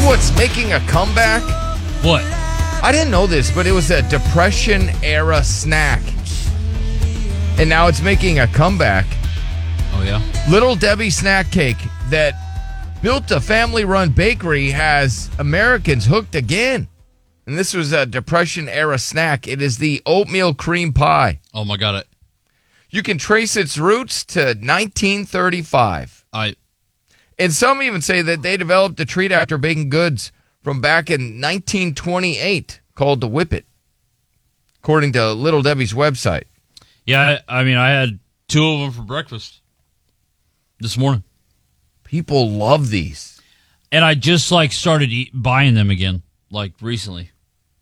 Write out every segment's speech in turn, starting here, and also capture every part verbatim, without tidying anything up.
what's making a comeback? What? I didn't know this, but it was a Depression-era snack. And now it's making a comeback. Oh, yeah? Little Debbie snack cake that built a family-run bakery has Americans hooked again. And this was a Depression-era snack. It is the oatmeal cream pie. Oh, my God. You can trace its roots to nineteen thirty-five. I... And some even say that they developed the treat after baking goods from back in nineteen twenty-eight called the Whippet, according to Little Debbie's website. Yeah, I, I mean, I had two of them for breakfast this morning. People love these. And I just, like, started eat, buying them again, like, recently.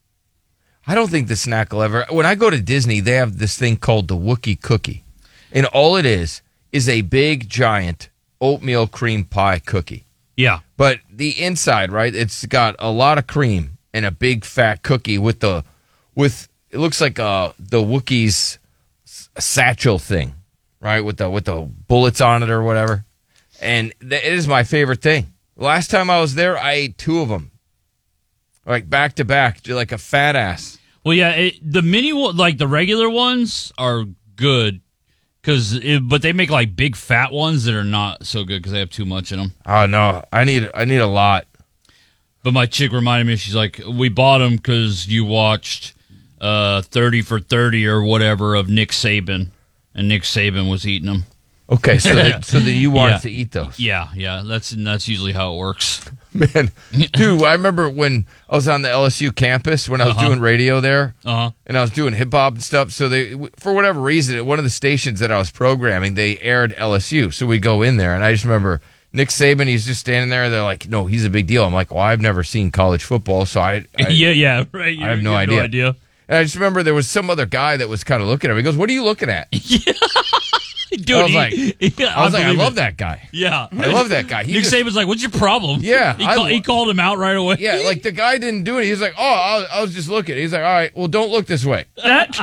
I don't think the snack will ever... When I go to Disney, they have this thing called the Wookiee Cookie. And all it is is a big, giant oatmeal cream pie cookie. Yeah. But the inside, right, it's got a lot of cream and a big, fat cookie with the... with it looks like uh, the Wookiees... satchel thing, right, with the with the bullets on it or whatever, and th- it is my favorite thing. Last time I was there, I ate two of them, like back to back, like a fat ass. Well, yeah, it, the mini one, like the regular ones, are good, cause it, but they make like big fat ones that are not so good because they have too much in them. Oh no, I need I need a lot. But my chick reminded me, she's like, we bought them because you watched uh, thirty for thirty or whatever of Nick Saban, and Nick Saban was eating them. Okay, so that, so that you wanted Yeah. to eat those. Yeah, yeah, that's that's usually how it works. Man, dude, I remember when I was on the L S U campus when I was Uh-huh. doing radio there, Uh-huh. and I was doing hip hop and stuff. So they, for whatever reason, at one of the stations that I was programming, they aired L S U. So we go in there, and I just remember Nick Saban. He's just standing there. They're like, "No, he's a big deal." I'm like, "Well, I've never seen college football, so I, I yeah, yeah, right. You, I have no you idea. No idea. And I just remember there was some other guy that was kind of looking at me. He goes, "What are you looking at?" Dude, I was he- like, yeah, I was like, I believe love it. that guy. Yeah, I love that guy. He Nick just- Saban's like, "What's your problem?" Yeah, he, I call, lo- he called him out right away. Yeah, like the guy didn't do it. He's like, "Oh, I was, I was just looking." He's like, "All right, well, don't look this way." That-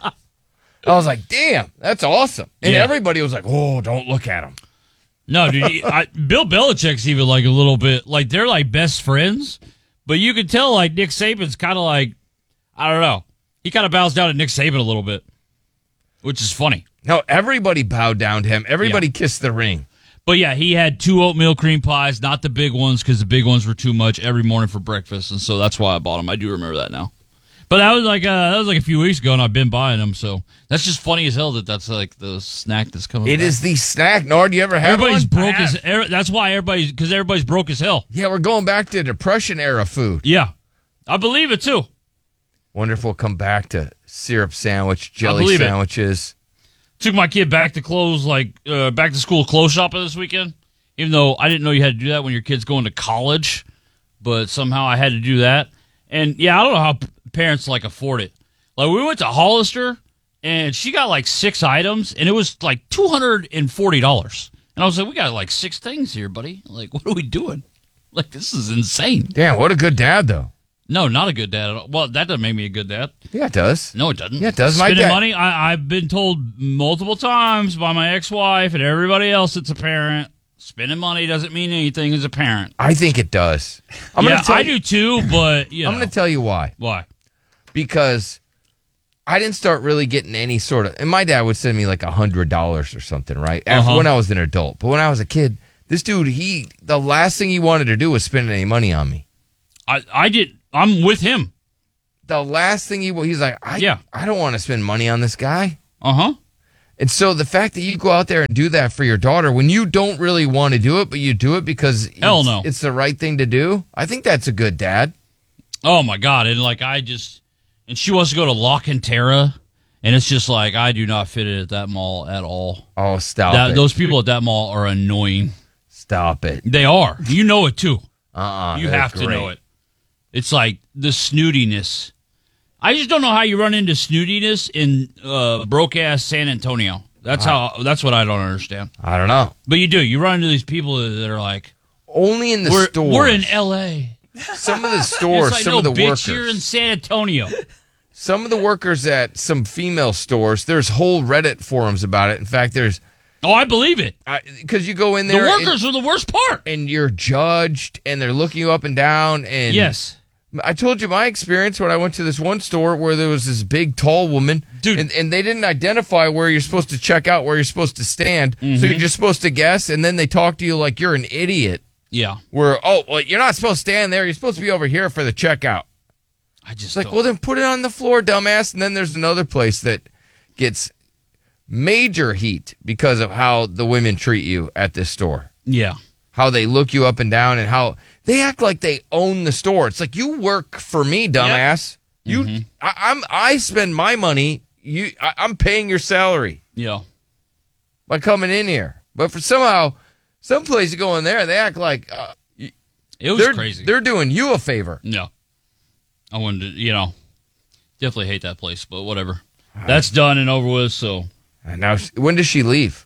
I was like, "Damn, that's awesome!" And Yeah. everybody was like, "Oh, don't look at him." no, dude. He, I, Bill Belichick's even like a little bit like they're like best friends, but you can tell like Nick Saban's kind of like I don't know. He kind of bows down to Nick Saban a little bit, which is funny. No, everybody bowed down to him. Everybody Yeah. kissed the ring. But yeah, he had two oatmeal cream pies, not the big ones because the big ones were too much every morning for breakfast, and so that's why I bought them. I do remember that now. But that was like uh, that was like a few weeks ago, and I've been buying them. So that's just funny as hell that that's like the snack that's coming. It back. is the snack. Nord, you ever had Everybody's one? broke I as have. er, that's why everybody's because everybody's broke as hell. Yeah, we're going back to Depression era food. Yeah, I believe it too. Wonder if we'll come back to syrup sandwich, jelly believe it. sandwiches. Took my kid back to clothes like uh, back to school clothes shopping this weekend. Even though I didn't know you had to do that when your kid's going to college, but somehow I had to do that. And yeah, I don't know how p- parents like afford it. Like we went to Hollister and she got like six items and it was like two hundred forty dollars. And I was like, we got like six things here, buddy. Like, what are we doing? Like, this is insane. Damn, what a good dad, though. No, not a good dad at all. Well, that doesn't make me a good dad. Yeah, it does. No, it doesn't. Yeah, it does. My Spending dad- money, I, I've been told multiple times by my ex-wife and everybody else that's a parent, spending money doesn't mean anything as a parent. I think it does. I'm yeah, gonna tell I you, do too, but, you I'm know. going to tell you why. Why? Because I didn't start really getting any sort of, and my dad would send me like a hundred dollars or something, right? After Uh-huh. when I was an adult, but when I was a kid, this dude, he the last thing he wanted to do was spend any money on me. I, I did. I'm with him. The last thing he he's like, I Yeah. I don't want to spend money on this guy. Uh-huh. And so the fact that you go out there and do that for your daughter when you don't really want to do it, but you do it because Hell it's, no. it's the right thing to do, I think that's a good dad. Oh, my God. And, like, I just, and she wants to go to Lock and Terra, and it's just like, I do not fit it at that mall at all. Oh, stop That, it. those people at that mall are annoying. Stop it. They are. You know it, too. Uh-uh. You that's have to great. know it. It's like the snootiness. I just don't know how you run into snootiness in uh, broke ass San Antonio. That's how. That's what I don't understand. I don't know. But you do. You run into these people that are like, Only in the "We're stores. we're in L A." Some of the stores, It's like, some no, of the bitch, workers. you're in San Antonio. Some of the workers at some female stores, there's whole Reddit forums about it. In fact, there's Oh, I believe it. Because you go in The there, workers and, are the worst part. and you're judged, and they're looking you up and down. And Yes. I told you my experience when I went to this one store where there was this big, tall woman, Dude. and, and they didn't identify where you're supposed to check out, where you're supposed to stand. So you're just supposed to guess, and then they talk to you like you're an idiot. Yeah. Where, oh, well, you're not supposed to stand there. You're supposed to be over here for the checkout. I just It's like, don't- well, then put it on the floor, dumbass. And then there's another place that gets major heat because of how the women treat you at this store. Yeah. How they look you up and down, and how they act like they own the store. It's like, you work for me, dumbass. You, I, I'm, I spend my money. You, I, I'm paying your salary Yeah. by coming in here. But for somehow, some places go in there, they act like uh, It was they're crazy. They're doing you a favor. No. I wanted to, you know, definitely hate that place, but whatever. That's done and over with, so. And now, she- when does she leave?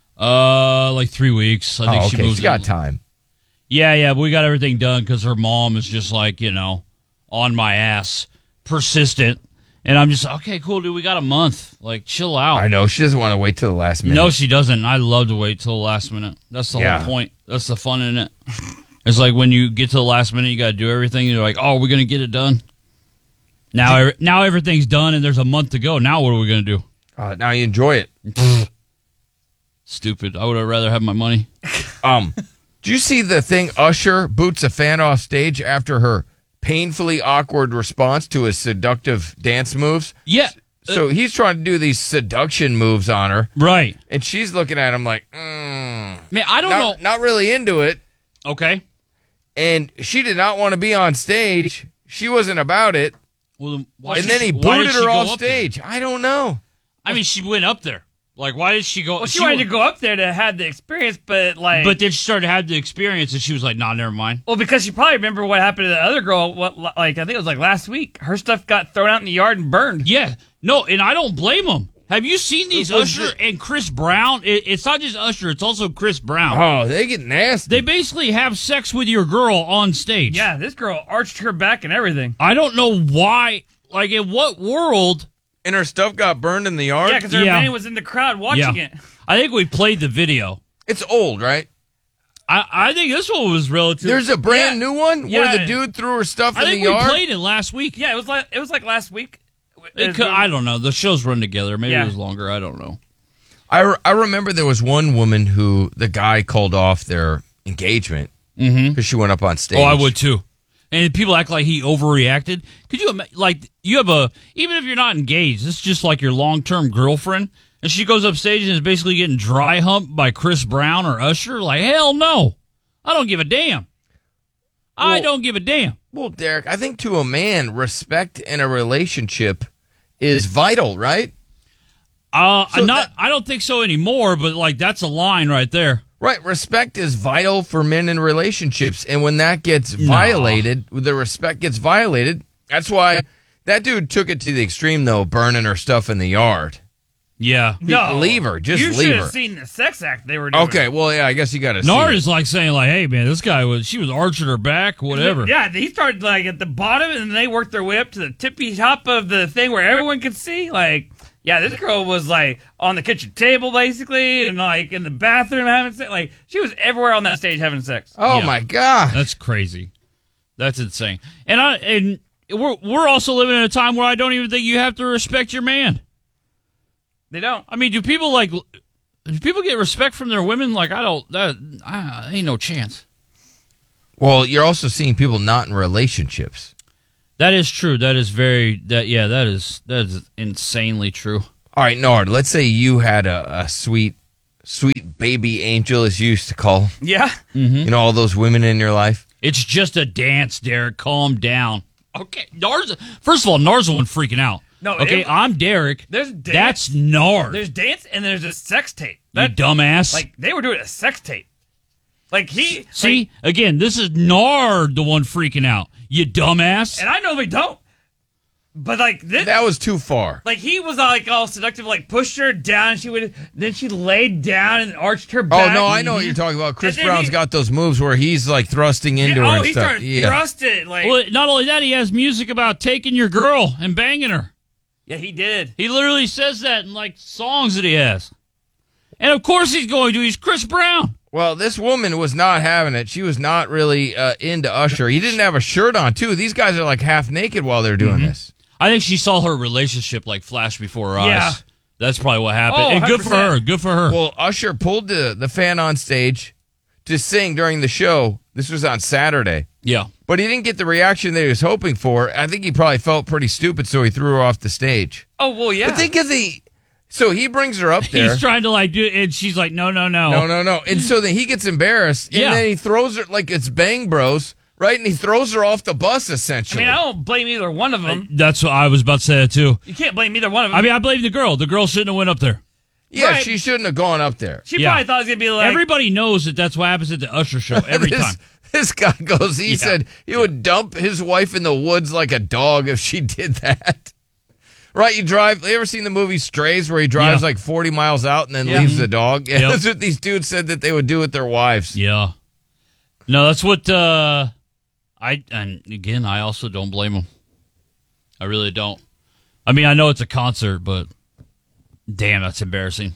Uh, like three weeks. I think Oh, she okay. moves She got in. time. Yeah, yeah, but we got everything done because her mom is just like, you know, on my ass, persistent. And I'm just, okay, cool, dude, we got a month. Like, chill out. I know she doesn't want to wait till the last minute. No, she doesn't. I love to wait till the last minute. That's the Yeah. whole point. That's the fun in it. It's like when you get to the last minute, you got to do everything. You're like, oh, we're going to get it done. Now, every- now everything's done, and there's a month to go. Now what are we going to do? Uh, now you enjoy it. Stupid. I would have rather have my money. Um, do you see the thing? Usher boots a fan off stage after her painfully awkward response to his seductive dance moves. Yeah. So he's trying to do these seduction moves on her, Right. and she's looking at him like, mm, Man, I don't not, know. not really into it. Okay. And she did not want to be on stage. She wasn't about it. Well, then why And did then she- he why did booted she her go off up there? stage. I don't know. I mean, she went up there. Like, why did she go? Well, she, wanted to go up there to have the experience, but like, But then she started to have the experience, and she was like, nah, never mind. well, because she probably remember what happened to the other girl. What, like, I think it was like last week. Her stuff got thrown out in the yard and burned. Yeah. No, and I don't blame them. Have you seen these Was Usher it- and Chris Brown? It, it's not just Usher, it's also Chris Brown. Oh, they get nasty. They basically have sex with your girl on stage. Yeah, this girl arched her back and everything. I don't know why. Like, in what world? and her stuff got burned in the yard. Yeah, because her Yeah. man was in the crowd watching Yeah. it. I think we played the video. It's old, right? I, I think this one was relative. There's a brand Yeah. new one where Yeah. the dude threw her stuff I in the think we yard. played it last week. Yeah, it was like it was like last week. It could, I don't know. The shows run together. Maybe Yeah. it was longer. I don't know. I, re- I remember there was one woman who the guy called off their engagement because Mm-hmm. she went up on stage. Oh, I would too. And people act like he overreacted. Could you ima- like you have a even if you're not engaged, this is just like your long term girlfriend, and she goes up stage and is basically getting dry humped by Chris Brown or Usher? Like hell no, I don't give a damn. I Well- don't give a damn. Well, Derek, I think to a man, respect in a relationship is vital, right? Uh, So not. that- I don't think so anymore. But like that's a line right there. Right. Respect is vital for men in relationships. And when that gets violated, the respect gets violated. That's why that dude took it to the extreme, though, burning her stuff in the yard. Yeah. No, Leave her. Just you leave should her. have seen the sex act they were doing. Okay. Well, yeah, I guess you got to see. Nard it. is like saying like, hey man, this guy was she was arching her back, whatever. Yeah, he started like at the bottom, and they worked their way up to the tippy top of the thing where everyone could see. Like, yeah, this girl was like on the kitchen table basically, and like in the bathroom having sex. Like, she was everywhere on that stage having sex. Oh, Yeah. my God. That's crazy. That's insane. And I and we're we're also living in a time where I don't even think you have to respect your man. They don't. I mean, do people like do people get respect from their women? Like I don't. That I, ain't no chance. Well, you're also seeing people not in relationships. That is true. That is very. That yeah. That is that is insanely true. All right, Nard, let's say you had a, a sweet, sweet baby angel, as you used to call, Yeah. you know, all those women in your life. It's just a dance, Derek. Calm down. Okay, Nars. First of all, Nars the one freaking out. No, okay, it- I'm Derek. There's dance. That's Nard. There's dance and there's a sex tape. You That, dumbass. like, they were doing a sex tape. Like, he. See, like- again, this is Nard the one freaking out. You dumbass. and I normally don't. But, like, this. That was too far. Like, he was like all seductive, like pushed her down. And she would, then she laid down and arched her Oh, back. no, I know what you're talking about. Chris And then Brown's he- got those moves where he's, like, thrusting into Yeah, her oh, and he stuff. started Yeah. thrusting. Like, Well, not only that, he has music about taking your girl and banging her. yeah, he did. He literally says that in like songs that he has. And of course he's going to. He's Chris Brown. Well, this woman was not having it. She was not really uh, into Usher. He didn't have a shirt on, too. These guys are like half naked while they're doing mm-hmm. this. I think she saw her relationship like flash before her yeah. eyes. That's probably what happened. Oh, and good for her. Good for her. Well, Usher pulled the, the fan on stage to sing during the show. This was on Saturday. Yeah. But he didn't get the reaction that he was hoping for. I think he probably felt pretty stupid, so he threw her off the stage. Oh, well, yeah. But think of the... So he brings her up there. He's trying to like do it, and she's like, no, no, no. No, no, no. And so then he gets embarrassed, and Yeah. then he throws her, like it's Bang Bros, right? And he throws her off the bus, essentially. I mean, I don't blame either one of them. That's what I was about to say that too. You can't blame either one of them. I mean, I blame the girl. The girl shouldn't have went up there. yeah, right. she shouldn't have gone up there. she Yeah. probably thought it was going to be like... Everybody knows that that's what happens at the Usher show every this, time. This guy goes, he Yeah. said he would dump his wife in the woods like a dog if she did that. Right, you drive. You ever seen the movie Strays, where he drives Yeah. like forty miles out and then Yeah. leaves the dog? Yeah, Yep. that's what these dudes said that they would do with their wives. Yeah. No, that's what uh, I and again, I also don't blame them. I really don't. I mean, I know it's a concert, but damn, that's embarrassing.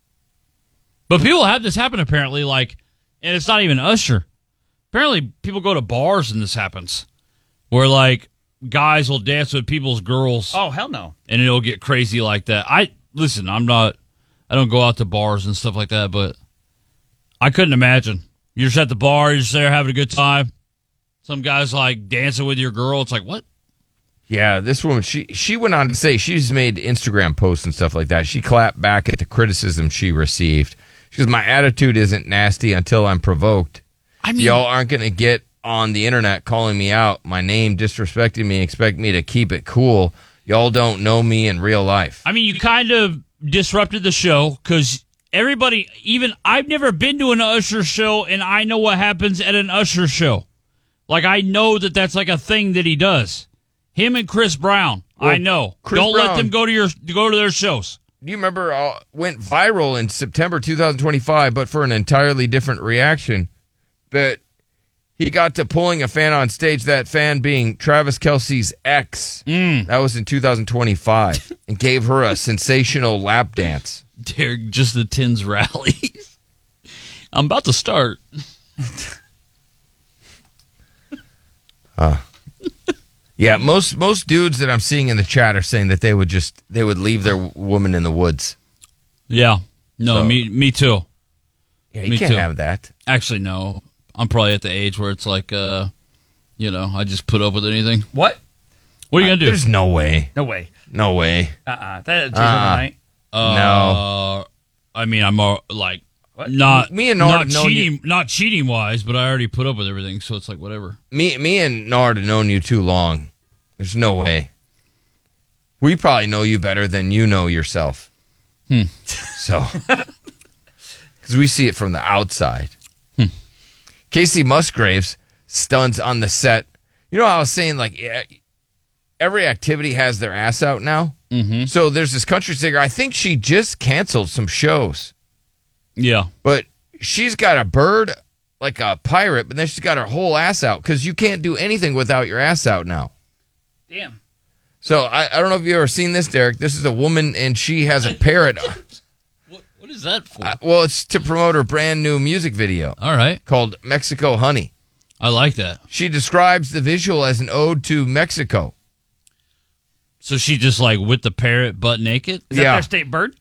But people have this happen apparently, like, and it's not even Usher. Apparently, people go to bars and this happens, where like guys will dance with people's girls. Oh, hell no. And it'll get crazy like that. I listen, I'm not I don't go out to bars and stuff like that, but I couldn't imagine. You're just at the bar, you're just there having a good time. Some guy's like dancing with your girl. It's like, what? Yeah, this woman, she she went on to say she's made Instagram posts and stuff like that. She clapped back at the criticism she received. She goes, my attitude isn't nasty until I'm provoked. I mean, Y'all aren't going to get on the internet calling me out, my name, disrespecting me, expect me to keep it cool. Y'all don't know me in real life. I mean, you kind of disrupted the show because everybody, even I've never been to an Usher show, and I know what happens at an Usher show. Like, I know that that's like a thing that he does. Him and Chris Brown, Well, I know. Chris Don't Brown- let them go to your go to their shows. Do you remember uh, went viral in September twenty twenty-five, but for an entirely different reaction? That he got to pulling a fan on stage, that fan being Travis Kelce's ex. Mm. That was in two thousand twenty-five, and gave her a sensational lap dance. They're just the Tins rallies. I'm about to start. Uh, yeah, most most dudes that I'm seeing in the chat are saying that they would just they would leave their woman in the woods. Yeah. No, So- me me too. Yeah, you Me can't too. have that. Actually, no. I'm probably at the age where it's like, uh, you know, I just put up with anything. What? What are you going to do? There's no way. No way. No way. Uh-uh. That's Uh-uh. right. Uh, No. I mean, I'm uh, like What? not Me and Nard not have known cheating, not cheating wise, but I already put up with everything, so it's like whatever. Me, me and Nard have known you too long. There's no way. We probably know you better than you know yourself. Hmm. So, because we see it from the outside. Hmm. Casey Musgraves stunts on the set. You know how I was saying, like, yeah, every activity has their ass out now? Mm-hmm. So there's this country singer. I think she just canceled some shows. Yeah. But she's got a bird like a pirate, but then she's got her whole ass out because you can't do anything without your ass out now. Damn. So I, I don't know if you've ever seen this, Derek. This is a woman, and she has a parrot. What What is that for? Uh, well, it's to promote her brand new music video All right. called Mexico Honey. I like that. She describes the visual as an ode to Mexico. So she just like with the parrot butt naked? Is that Yeah. their state bird?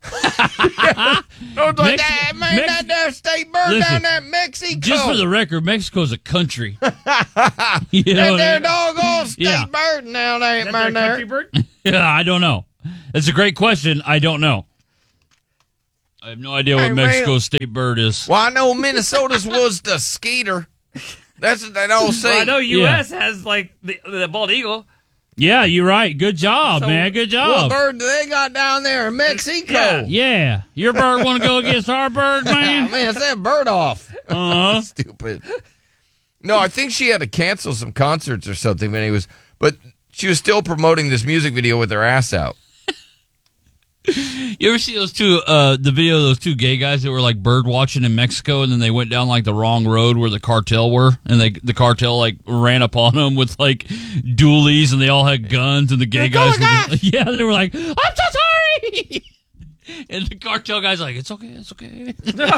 Oh, like Mex- that, man, Mex- that there state bird Listen, down there in Mexico. Just for the record, Mexico's a country. You that know what there I mean? doggone state Yeah. bird down there, Is that man, their there. country bird? Yeah, I don't know. That's a great question. I don't know. I have no idea what Hey, Mexico's state bird is. Well, I know Minnesota's was the skeeter. That's what they all say. Well, I know U S has like the, the bald eagle. Yeah, you're right. Good job, So- man. Good What job. bird do they got down there in Mexico? Yeah. Yeah. Your bird want to go against our bird, Man, man? man, it's that bird off. Uh-huh. Stupid. No, I think she had to cancel some concerts or something. But it was, but she was still promoting this music video with her ass out. You ever see those two, uh, the video of those two gay guys that were like bird watching in Mexico, and then they went down like the wrong road where the cartel were, and they the cartel like ran upon them with like dualies, and they all had guns, and the gay Like, guys, oh my were just, yeah, they were like, "I'm so sorry." And the cartel guy's like, it's okay, it's okay.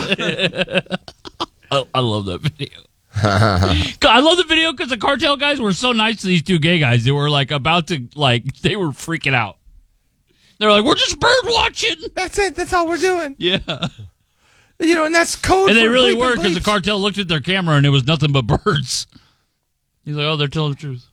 I, I love that video. I love the video because the cartel guys were so nice to these two gay guys. They were like about to, like, they were freaking out. They were like, we're just bird watching. That's it. That's all we're doing. Yeah. You know, and that's code. And they for really bleeping were because the bleeps. cartel looked at their camera and it was nothing but birds. He's like, oh, they're telling the truth.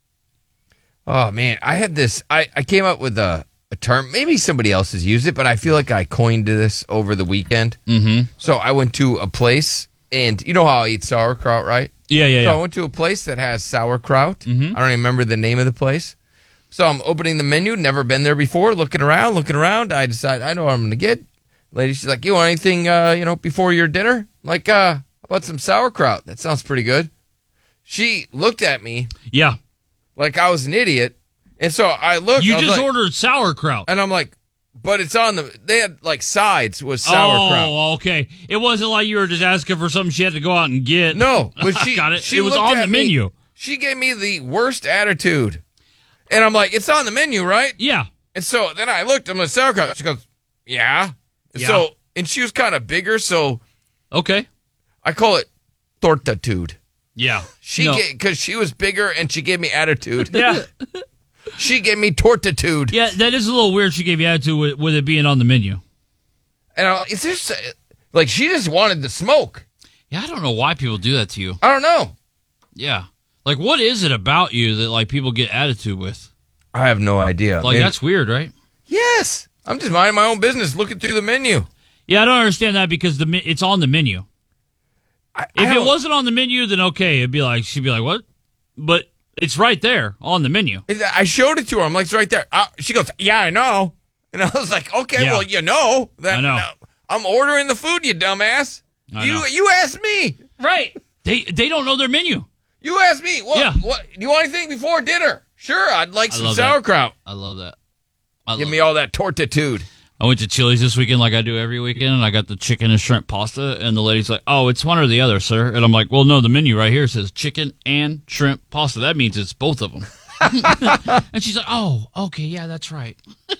Oh, man. I had this. I, I came up with a, a term. Maybe somebody else has used it, but I feel like I coined this over the weekend. Mm-hmm. So I went to a place, and you know how I eat sauerkraut, right? Yeah, yeah, So I yeah. went to a place that has sauerkraut. Mhm. I don't even remember the name of the place. So I'm opening the menu, never been there before, looking around, looking around. I decide, I know what I'm going to get. Lady, she's like, you want anything, uh, you know, before your dinner? I'm like, uh, how about some sauerkraut? That sounds pretty good. She looked at me Yeah. like I was an idiot. And so I looked. You I was just like- ordered sauerkraut. And I'm like, but it's on the, they had like sides with sauerkraut. Oh, okay. It wasn't like you were just asking for something she had to go out and get. No, but she got it. She It was looked on at the me. menu. She gave me the worst attitude, and I'm like, "It's on the menu, right?" Yeah. And so then I looked. I'm like, "Sauerkraut." She goes, "Yeah." And Yeah. So and she was kind of bigger, so Okay. I call it tortitude. Yeah. She No. because she was bigger and she gave me attitude. Yeah. She gave me tortitude. Yeah, that is a little weird. She gave you attitude with, with it being on the menu. And I, is this like she just wanted to smoke? Yeah, I don't know why people do that to you. I don't know. Yeah. Like, what is it about you that, like, people get attitude with? I have no idea. Like, Maybe- that's weird, right? yes. I'm just minding my own business, looking through the menu. Yeah, I don't understand that because the me- it's on the menu. I, I If it don't- wasn't on the menu, then okay. It'd be like, she'd be like, what? But it's right there on the menu. I showed it to her. I'm like, it's right there. Uh, she goes, yeah, I know. And I was like, okay, Yeah. well, you know. That, I know. I'm ordering the food, you dumbass. I you know. you asked me. Right. They they don't know their menu. You asked me. What, Yeah. what? Do you want anything before dinner? Sure, I'd like I some love that. sauerkraut. I love that. I Give love me all that tortitude. I went to Chili's this weekend like I do every weekend, and I got the chicken and shrimp pasta, and the lady's like, oh, it's one or the other, sir. And I'm like, well, no, the menu right here says chicken and shrimp pasta. That means it's both of them. And she's like, oh, okay, yeah, that's right.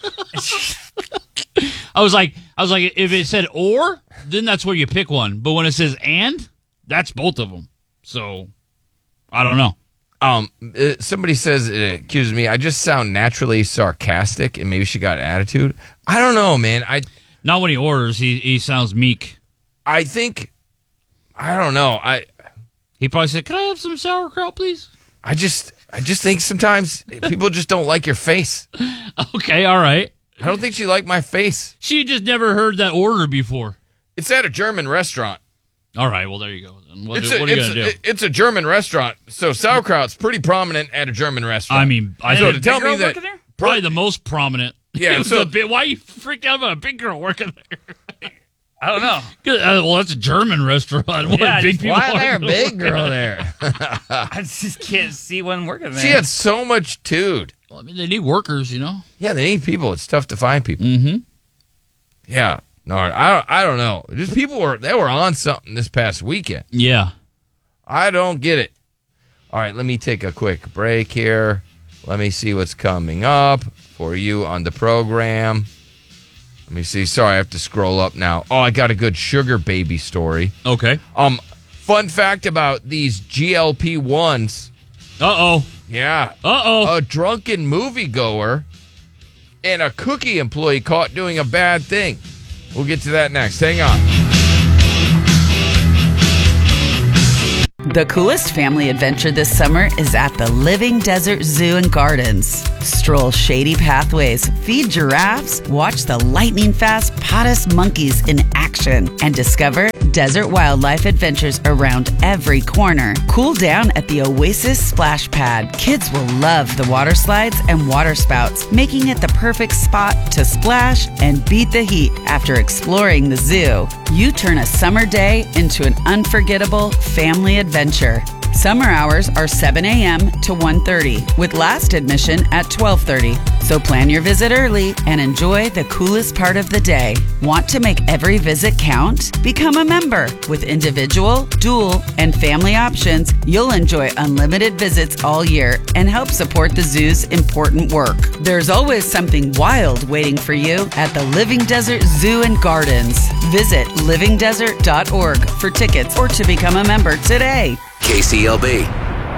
I was like, I was like, if it said or, then that's where you pick one. But when it says and, that's both of them. So, I don't know. Um, uh, somebody says it accuses me. I just sound naturally sarcastic, and maybe she got attitude. I don't know, man. I Not when he orders, he, he sounds meek. I think I don't know. I He probably said, can I have some sauerkraut, please? I just I just think sometimes people just don't like your face. Okay, all right. I don't think she liked my face. She just never heard that order before. It's at a German restaurant. All right, well, there you go. Then what, It's do- a, what are you it's, going to do? a, it's a German restaurant, so sauerkraut's pretty prominent at a German restaurant. I mean, I so think to tell girl me that working there? probably the most prominent. Yeah, It was so- a bit, why you freaked out about a big girl working there? I don't know. Good, uh, well, that's a German restaurant. What Yeah, big just- people why are there, gonna big work girl there? I just can't see one working there. She had so much tude. Well, I mean, they need workers, you know. Yeah, they need people. It's tough to find people. Mm-hmm. Yeah, no, I don't. I don't know. Just people were they were on something this past weekend. Yeah. I don't get it. All right, let me take a quick break here. Let me see what's coming up for you on the program. Let me see. Sorry, I have to scroll up now. Oh, I got a good sugar baby story. Okay. Um, fun fact about these G L P ones. Uh-oh. Yeah, Uh-oh. a drunken moviegoer and a cookie employee caught doing a bad thing. We'll get to that next. Hang on. The coolest family adventure this summer is at the Living Desert Zoo and Gardens. Stroll shady pathways, feed giraffes, watch the lightning-fast Potus monkeys in action, and discover desert wildlife adventures around every corner. Cool down at the Oasis Splash Pad. Kids will love the water slides and water spouts, making it the perfect spot to splash and beat the heat after exploring the zoo. You turn a summer day into an unforgettable family adventure. Summer hours are seven a.m. to one thirty, with last admission at twelve thirty. So plan your visit early and enjoy the coolest part of the day. Want to make every visit count? Become a member. With individual, dual, and family options, you'll enjoy unlimited visits all year and help support the zoo's important work. There's always something wild waiting for you at the Living Desert Zoo and Gardens. Visit living desert dot org for tickets or to become a member today. K C L B.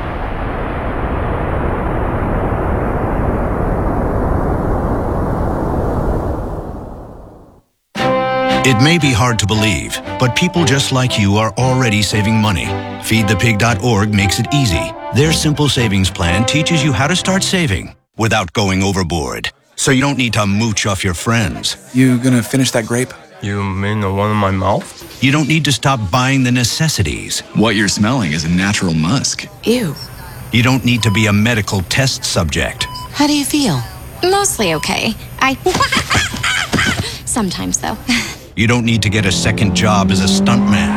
It may be hard to believe, but people just like you are already saving money. feed the pig dot org makes it easy. Their simple savings plan teaches you how to start saving without going overboard. So you don't need to mooch off your friends. You gonna finish that grape? You mean the one in my mouth? You don't need to stop buying the necessities. What you're smelling is a natural musk. Ew. You don't need to be a medical test subject. How do you feel? Mostly okay. I... Sometimes, though. You don't need to get a second job as a stuntman.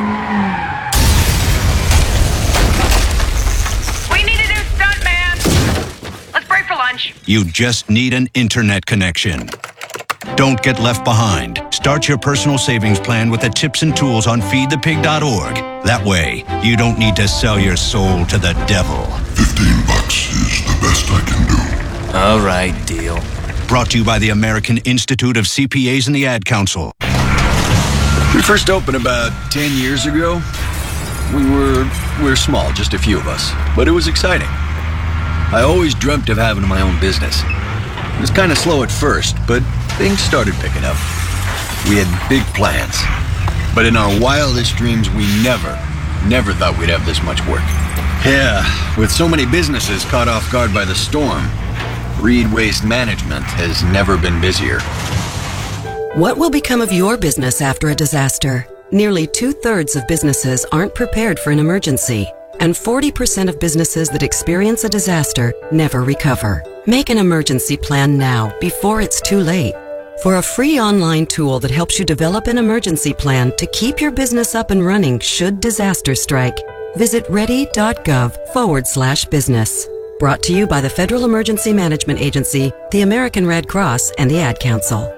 We need a new stuntman. Let's break for lunch. You just need an internet connection. Don't get left behind. Start your personal savings plan with the tips and tools on feed the pig dot org. That way, you don't need to sell your soul to the devil. Fifteen bucks is the best I can do. All right, deal. Brought to you by the American Institute of C P As and the Ad Council. We first opened about ten years ago. We were, we were small, just a few of us, but it was exciting. I always dreamt of having my own business. It was kind of slow at first, but things started picking up. We had big plans, but in our wildest dreams, we never, never thought we'd have this much work. Yeah, with so many businesses caught off guard by the storm, Reed Waste Management has never been busier. What will become of your business after a disaster? Nearly two-thirds of businesses aren't prepared for an emergency, and forty percent of businesses that experience a disaster never recover. Make an emergency plan now, before it's too late. For a free online tool that helps you develop an emergency plan to keep your business up and running should disaster strike, visit ready.gov forward slash business. Brought to you by the Federal Emergency Management Agency, the American Red Cross, and the Ad Council.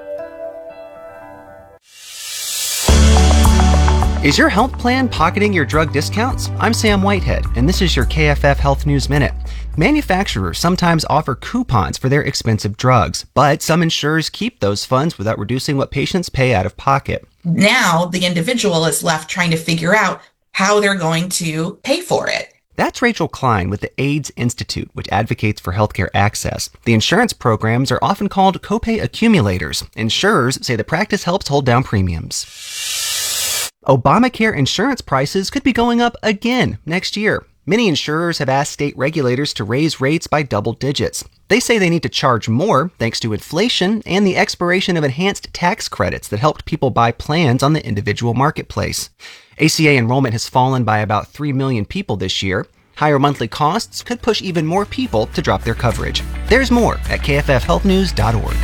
Is your health plan pocketing your drug discounts? I'm Sam Whitehead, and this is your K F F Health News Minute. Manufacturers sometimes offer coupons for their expensive drugs, but some insurers keep those funds without reducing what patients pay out of pocket. Now, the individual is left trying to figure out how they're going to pay for it. That's Rachel Klein with the AIDS Institute, which advocates for healthcare access. The insurance programs are often called copay accumulators. Insurers say the practice helps hold down premiums. Obamacare insurance prices could be going up again next year. Many insurers have asked state regulators to raise rates by double digits. They say they need to charge more thanks to inflation and the expiration of enhanced tax credits that helped people buy plans on the individual marketplace. A C A enrollment has fallen by about three million people this year. Higher monthly costs could push even more people to drop their coverage. There's more at K F F health news dot org.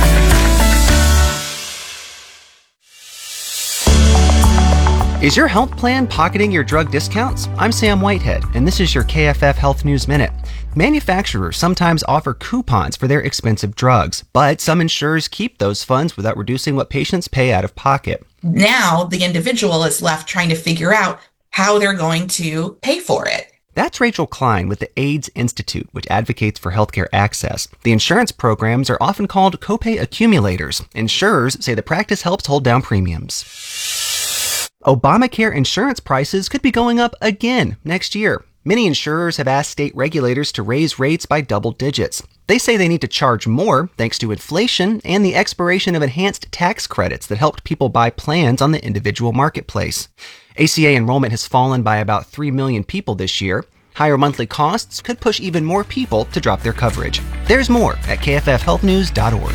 Is your health plan pocketing your drug discounts? I'm Sam Whitehead, and this is your K F F Health News Minute. Manufacturers sometimes offer coupons for their expensive drugs, but some insurers keep those funds without reducing what patients pay out of pocket. Now, the individual is left trying to figure out how they're going to pay for it. That's Rachel Klein with the AIDS Institute, which advocates for healthcare access. The insurance programs are often called copay accumulators. Insurers say the practice helps hold down premiums. Obamacare insurance prices could be going up again next year. Many insurers have asked state regulators to raise rates by double digits. They say they need to charge more thanks to inflation and the expiration of enhanced tax credits that helped people buy plans on the individual marketplace. A C A enrollment has fallen by about three million people this year. Higher monthly costs could push even more people to drop their coverage. There's more at K F F health news dot org.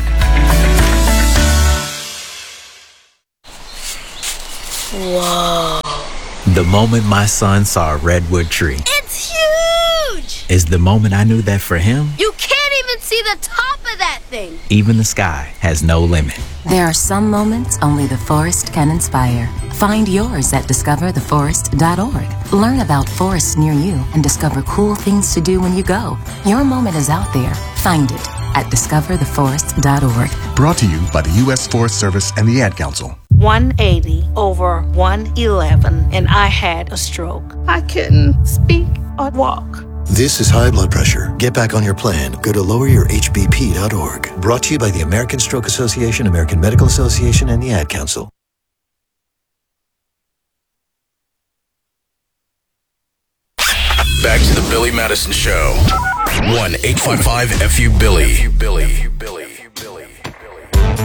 Whoa. The moment my son saw a redwood tree. It's huge! Is the moment I knew that for him, You can't even see the top of that thing! even the sky has no limit. There are some moments only the forest can inspire. Find yours at discover the forest dot org. Learn about forests near you and discover cool things to do when you go. Your moment is out there. Find it at discover the forest dot org. Brought to you by the U S Forest Service and the Ad Council. one eighty over one eleven, and I had a stroke. I couldn't speak or walk. This is high blood pressure. Get back on your plan. Go to lower your h b p dot org. Brought to you by the American Stroke Association, American Medical Association, and the Ad Council. Back to the Billy Madison Show. one eight five five F U Billy. Billy.